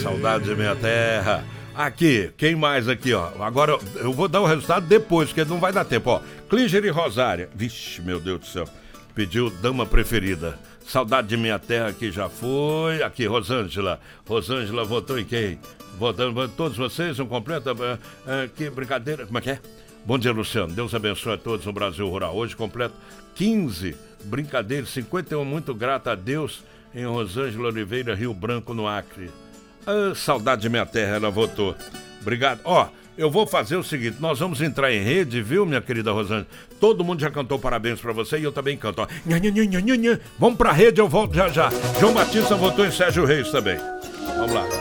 saudade de minha terra. Aqui, quem mais aqui, ó? Agora eu vou dar o resultado depois, porque não vai dar tempo, ó. Klinger e Rosária. Vixe, meu Deus do céu. Pediu dama preferida. Saudade de minha terra aqui já foi. Aqui, Rosângela. Rosângela votou em quem? Votando todos vocês, um completo. Que brincadeira. Como é que é? Bom dia, Luciano. Deus abençoe a todos no Brasil Rural. Hoje completo 15 brincadeiras, 51. Muito grato a Deus em Rosângela Oliveira, Rio Branco, no Acre. Saudade de minha terra, ela votou. Obrigado. Ó, eu vou fazer o seguinte, nós vamos entrar em rede, viu, minha querida Rosângela? Todo mundo já cantou parabéns pra você e eu também canto, ó. Vamos pra rede, eu volto já já. João Batista votou em Sérgio Reis também. Vamos lá.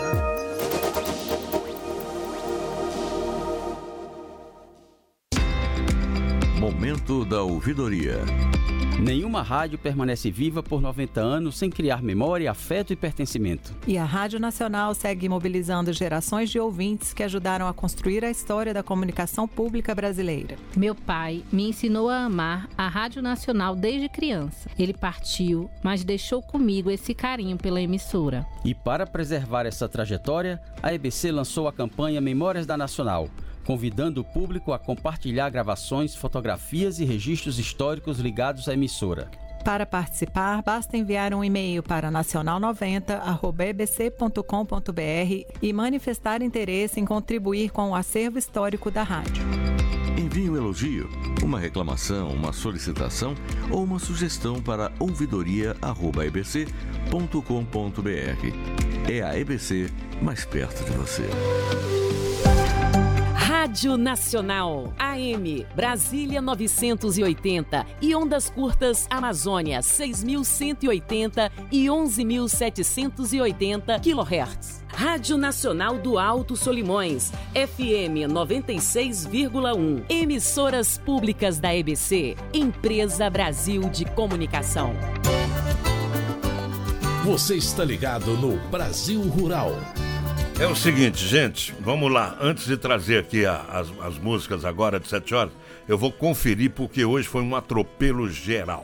Momento da ouvidoria. Nenhuma rádio permanece viva por 90 anos sem criar memória, afeto e pertencimento. E a Rádio Nacional segue mobilizando gerações de ouvintes que ajudaram a construir a história da comunicação pública brasileira. Meu pai me ensinou a amar a Rádio Nacional desde criança. Ele partiu, mas deixou comigo esse carinho pela emissora. E para preservar essa trajetória, a EBC lançou a campanha Memórias da Nacional, convidando o público a compartilhar gravações, fotografias e registros históricos ligados à emissora. Para participar, basta enviar um e-mail para nacional90@ebc.com.br e manifestar interesse em contribuir com o acervo histórico da rádio. Envie um elogio, uma reclamação, uma solicitação ou uma sugestão para ouvidoria@ebc.com.br. É a EBC mais perto de você. Rádio Nacional, AM, Brasília 980 e ondas curtas Amazônia 6.180 e 11.780 kHz. Rádio Nacional do Alto Solimões, FM 96,1. Emissoras públicas da EBC, Empresa Brasil de Comunicação. Você está ligado no Brasil Rural. É o seguinte, gente, vamos lá. Antes de trazer aqui as músicas agora de 7 horas, eu vou conferir porque hoje foi um atropelo geral.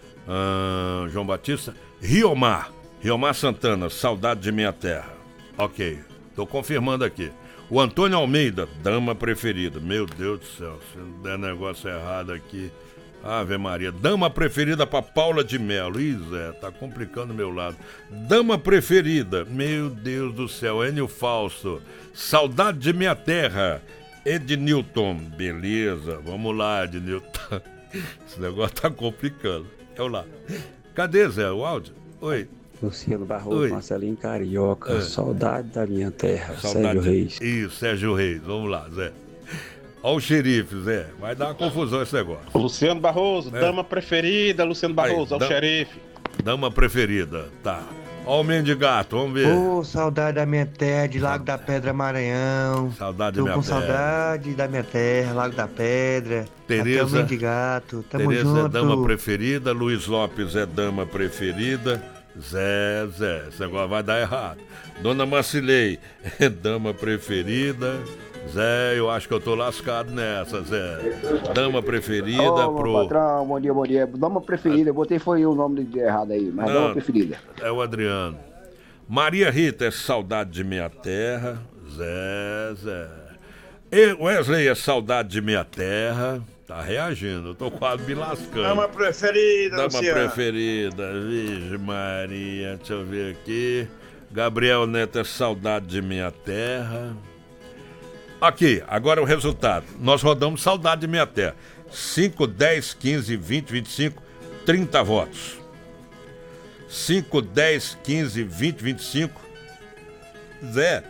João Batista, Riomar Santana, saudade de minha terra. Ok, tô confirmando aqui. O Antônio Almeida, dama preferida. Meu Deus do céu, se não der negócio errado aqui... Ave Maria, dama preferida para Paula de Melo. Zé, tá complicando o meu lado. Dama preferida, meu Deus do céu, Enio Fausto. Saudade de minha terra, Ednilton. Beleza, vamos lá, Ednilton. Esse negócio tá complicando. Vamos lá. Cadê, Zé, o áudio? Oi. Luciano Barroso, oi. Marcelinho Carioca, saudade da minha terra, saudade Sérgio Reis. Isso, Sérgio Reis, vamos lá, Zé. Olha o xerife, Zé. Vai dar uma confusão esse negócio. Luciano Barroso, dama preferida, Luciano Barroso, olha o xerife. Dama preferida, tá. Olha o mendigato, vamos ver. Saudade da minha terra, de Lago da Pedra, Maranhão. Saudade da minha terra. Tô com saudade da minha terra, Lago da Pedra. Tereza. Até o mendigato, tamo Tereza junto. é dama preferida, Luiz Lopes é dama preferida. Zé, esse negócio vai dar errado. Dona Marcilei é dama preferida. Zé, eu acho que eu tô lascado nessa, Zé. Dama preferida pro... Patrão, bom dia. Dama preferida, eu botei foi o nome errado aí, mas não, dama preferida. É o Adriano. Maria Rita é saudade de minha terra. Zé. E Wesley é saudade de minha terra. Tá reagindo, eu tô quase me lascando. Dama preferida, Dama Luciano. preferida, Virgem Maria, deixa eu ver aqui. Gabriel Neto é saudade de minha terra. Aqui, agora o resultado. Nós rodamos saudade de minha terra. 5, 10, 15, 20, 25, 30 votos. 5, 10, 15, 20, 25. Zé,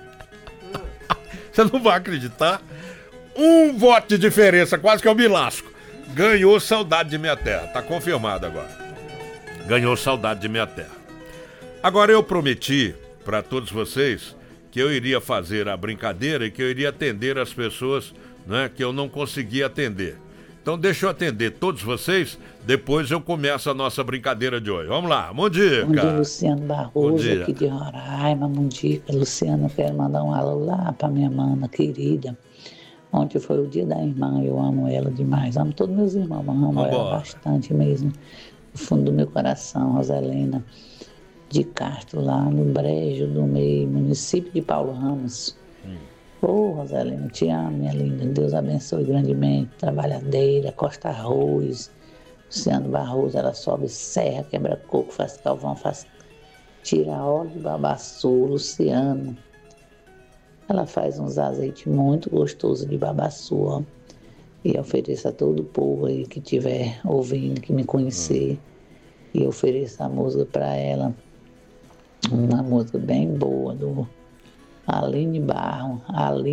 você não vai acreditar? Um voto de diferença, quase que eu me lasco. Ganhou saudade de minha terra. Tá confirmado agora. Ganhou saudade de minha terra. Agora eu prometi para todos vocês que eu iria fazer a brincadeira e que eu iria atender as pessoas, né, que eu não conseguia atender. Então deixa eu atender todos vocês, depois eu começo a nossa brincadeira de hoje. Vamos lá, bom dia, Bom cara. dia, Luciano Barroso, aqui de Roraima. Bom dia, Luciano. Quero mandar um alô lá pra minha mana querida. Ontem foi o dia da irmã, eu amo ela demais. Amo todos meus irmãos, mas amo ela bastante mesmo. Do fundo do meu coração, Roselena. de Castro, lá no Brejo do Meio, município de Paulo Ramos. Rosalina, te amo, minha linda. Deus abençoe grandemente. Trabalhadeira, Costa Arroz, Luciano Barroso, ela sobe serra, quebra coco, faz calvão, tira óleo de babaçu. Luciano, ela faz uns azeites muito gostosos de babaçu, ó. E ofereço a todo o povo aí que estiver ouvindo, que me conhecer. E ofereço a música para ela. Uma música bem boa do Aline Barro,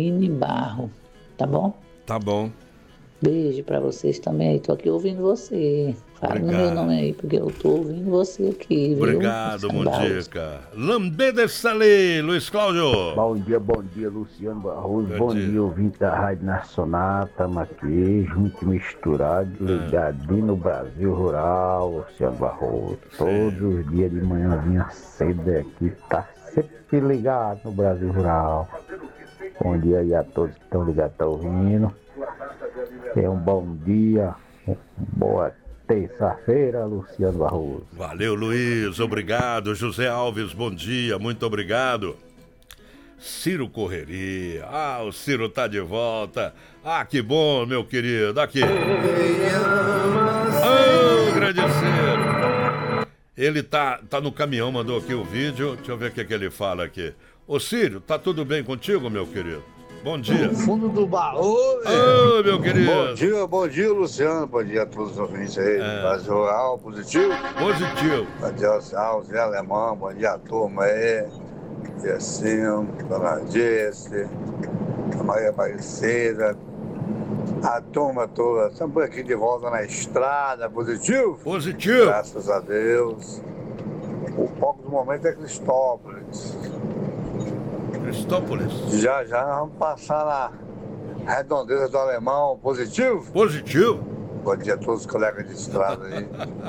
tá bom? Tá bom. Beijo pra vocês também, tô aqui ouvindo você. Fala no meu nome aí, porque eu tô ouvindo você aqui, viu? Obrigado, Mondica. Lambeda Salê, Luiz Cláudio. Bom dia, Luciano Barroso. Bom dia, ouvinte da Rádio Nacional. Estamos aqui, junto e misturado, ligadinho no Brasil Rural, Luciano Barroso. Todos os dias de manhãzinha cedo aqui, tá sempre ligado no Brasil Rural. Bom dia aí a todos que estão ligados, estão ouvindo. É um bom dia, boa terça-feira, Luciano Barroso. Valeu, Luiz, obrigado. José Alves, bom dia, muito obrigado. Ciro Correria, o Ciro tá de volta. Que bom, meu querido, aqui. Grande Ciro. Ele tá no caminhão, mandou aqui o vídeo, deixa eu ver o que ele fala aqui. Ô Ciro, tá tudo bem contigo, meu querido? Bom dia. Fundo do baú. Meu querido. Bom dia, Luciano. Bom dia a todos os ouvintes aí. Brasil Rural, positivo? Positivo. Bom dia, Zé Alemão. Bom dia a turma aí. Gercinho, Dona Jesse, a Maria Aparecida, a turma toda. Estamos por aqui de volta na estrada. Positivo? Positivo. Graças a Deus. O foco do momento é Cristópolis. Já nós vamos passar na redondeza do Alemão. Positivo? Positivo. Bom dia a todos os colegas de estrada aí.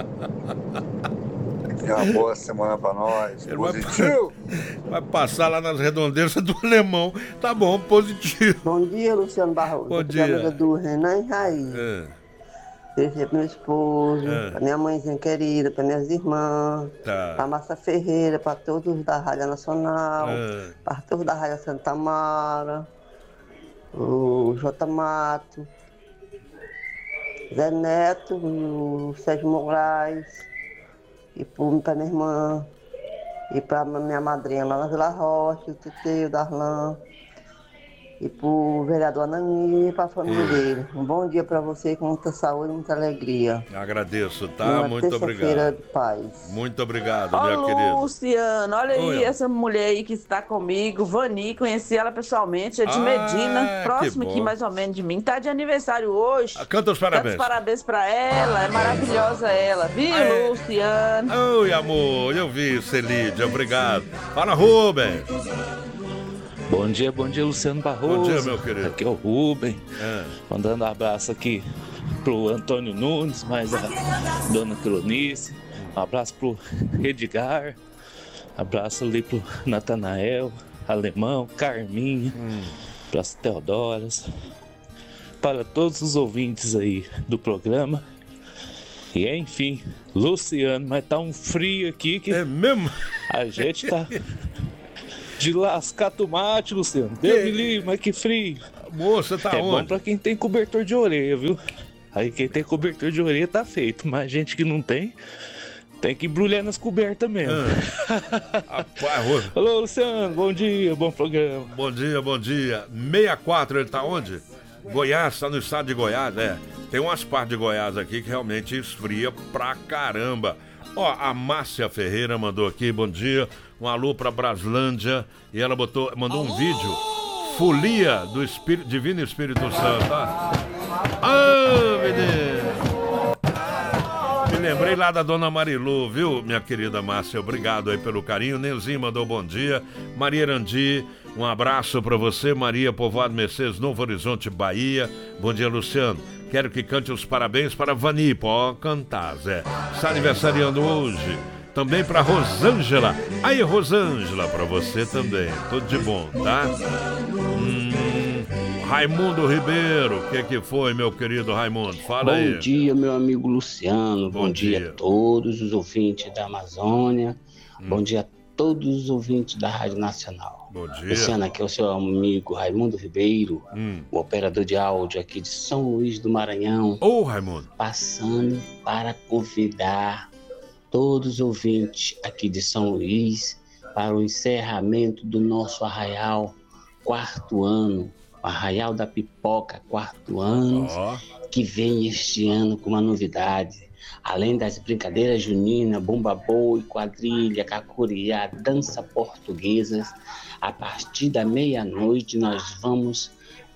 E uma boa semana pra nós. Positivo? Vai passar lá nas redondezas do Alemão. Tá bom, positivo. Bom dia, Luciano Barroso. Bom dia. Do Renan e Raí. Beijo pro meu esposo, pra minha mãezinha querida, pra minhas irmãs, pra Márcia Ferreira, pra todos da Rádio Nacional, pra todos da Rádio Santa Mara, o J. Mato, Zé Neto, o Sérgio Moraes, e pra minha irmã, e pra minha madrinha lá na Vila Rocha, o Tete, o Darlan. E pro vereador Anani e pra família dele. Um bom dia pra você, com muita saúde e muita alegria. Agradeço, tá? Muito obrigado. De paz. Muito obrigado, minha querida. Luciano, olha aí essa mulher aí que está comigo, Vani, conheci ela pessoalmente, é de Medina, próximo aqui mais ou menos de mim. Tá de aniversário hoje. Canta os parabéns. Canta os parabéns pra ela, é maravilhosa ela, viu, Luciano? Oi, amor, eu vi, Celídia, obrigado. Fala, Rubem. Bom dia, Luciano Barroso. Bom dia, meu querido. Aqui é o Rubem, mandando um abraço aqui pro Antônio Nunes, mais a dona Clonice, um abraço pro Edgar, abraço ali pro Natanael, Alemão, Carminha, abraço Teodoras, para todos os ouvintes aí do programa. E enfim, Luciano, mas tá um frio aqui que... É mesmo? A gente tá... de lascar tomate, Luciano. Deus me livre, mas que frio. Moça, tá onde? É bom pra quem tem cobertor de orelha, viu? Aí quem tem cobertor de orelha tá feito, mas gente que não tem que embrulhar nas cobertas mesmo. Rapaz, alô, Luciano, bom dia, bom programa. Bom dia. 64, ele tá onde? Goiás, tá no estado de Goiás, Tem umas partes de Goiás aqui que realmente esfria pra caramba. A Márcia Ferreira mandou aqui, bom dia. Um alô pra Braslândia. E ela mandou um vídeo. Folia do Divino Espírito Santo. Menino! Me lembrei lá da dona Marilu, viu, minha querida Márcia? Obrigado aí pelo carinho. Neuzinho mandou bom dia. Maria Erandi, um abraço pra você. Maria Povoado Mercedes, Novo Horizonte, Bahia. Bom dia, Luciano. Quero que cante os parabéns para Vani. Pode cantar, Zé. Está aniversariando hoje. Também para Rosângela. Aí, Rosângela, para você também. Tudo de bom, tá? Raimundo Ribeiro. O que foi, meu querido Raimundo? Fala aí. Bom dia, meu amigo Luciano. Bom dia a todos os ouvintes da Amazônia. Bom dia a todos os ouvintes da Rádio Nacional. Bom dia. Luciano, aqui é o seu amigo Raimundo Ribeiro, o operador de áudio aqui de São Luís do Maranhão. Ô, Raimundo. Passando para convidar todos os ouvintes aqui de São Luís para o encerramento do nosso Arraial 4º ano, o Arraial da Pipoca 4º ano, que vem este ano com uma novidade. Além das brincadeiras juninas, bomba boi, quadrilha, cacuriá, dança portuguesas, a partir da meia-noite nós vamos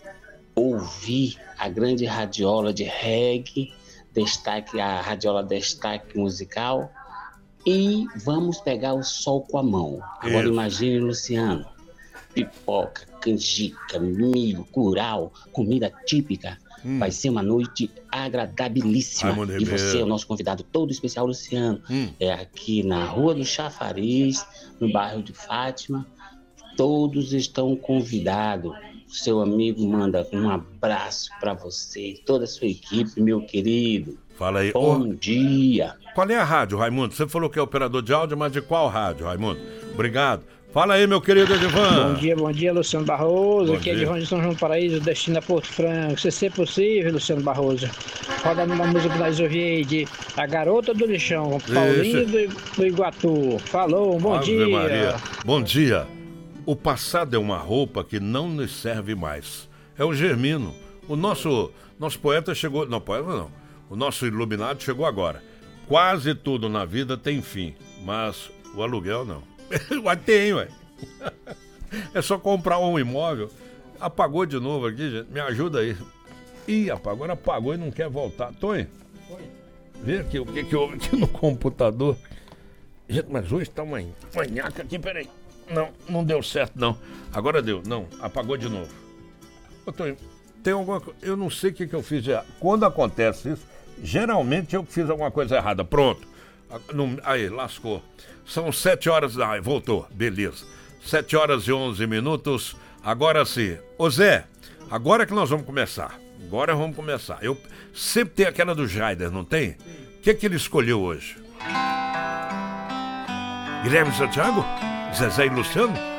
ouvir a grande radiola de reggae, a radiola Destaque Musical, e vamos pegar o sol com a mão. Agora imagine, Luciano, pipoca, canjica, milho, curau, comida típica. Vai ser uma noite agradabilíssima. E você é o nosso convidado todo especial, Luciano. É aqui na Rua do Chafariz, no bairro de Fátima. Todos estão convidados. O seu amigo manda um abraço para você e toda a sua equipe, meu querido. Fala aí. Bom dia. Qual é a rádio, Raimundo? Você falou que é operador de áudio, mas de qual rádio, Raimundo? Obrigado. Fala aí, meu querido Edivan. Bom dia, Luciano Barroso. Bom Aqui é dia. Edivan de São João do Paraíso, destino a Porto Franco. Se ser possível, Luciano Barroso, rodando uma música que nós ouvimos de A Garota do Lixão, Paulinho do Iguatu. Falou, bom Ave dia. Maria. Bom dia. O passado é uma roupa que não nos serve mais. É o Germino. O nosso poeta chegou... Não, poeta não. O nosso iluminado chegou agora. Quase tudo na vida tem fim, mas o aluguel não. Ué, tem, ué. É só comprar um imóvel. Apagou de novo aqui, gente. Me ajuda aí. Ih, rapaz, agora apagou e não quer voltar. Tonho, vê aqui o que houve aqui no computador. Gente, mas hoje tá uma manhaca aqui, peraí. Não deu certo, não. Agora deu. Não, apagou de novo. Ô, Tonho, tem alguma coisa... Eu não sei o que eu fiz errado. Quando acontece isso, geralmente eu que fiz alguma coisa errada. Pronto. Aí, lascou. São 7 horas... Ai, voltou. Beleza. 7 horas e 11 minutos. Agora sim. Ô Zé, agora que nós vamos começar. Agora vamos começar. Eu sempre tem aquela do Jaider, não tem? O que ele escolheu hoje? Guilherme Santiago? Zezé e Luciano?